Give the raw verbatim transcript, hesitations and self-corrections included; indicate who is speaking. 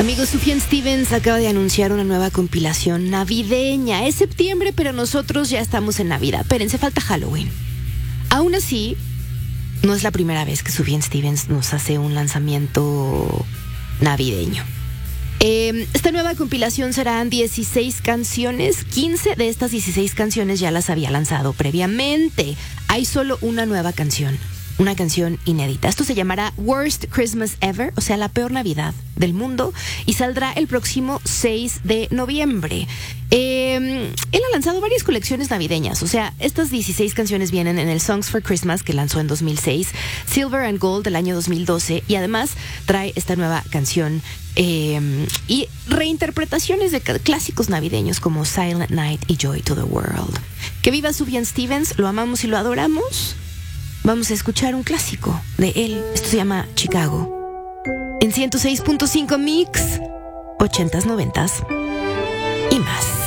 Speaker 1: Amigos, Sufjan Stevens acaba de anunciar una nueva compilación navideña. Es septiembre, pero nosotros ya estamos en Navidad. Espérense, falta Halloween. Aún así, no es la primera vez que Sufjan Stevens nos hace un lanzamiento navideño. Eh, esta nueva compilación serán dieciséis canciones. quince de estas dieciséis canciones ya las había lanzado previamente. Hay solo una nueva canción. Una canción inédita. Esto se llamará Worst Christmas Ever, o sea, la peor Navidad del mundo, y saldrá el próximo seis de noviembre. Eh, él ha lanzado varias colecciones navideñas, o sea, estas dieciséis canciones vienen en el Songs for Christmas, que lanzó en dos mil seis, Silver and Gold del año dos mil doce, y además trae esta nueva canción eh, y reinterpretaciones de clásicos navideños como Silent Night y Joy to the World. Que viva Sufjan Stevens, lo amamos y lo adoramos. Vamos a escuchar un clásico de él. Esto se llama Chicago. En ciento seis punto cinco Mix, ochentas, noventas y más.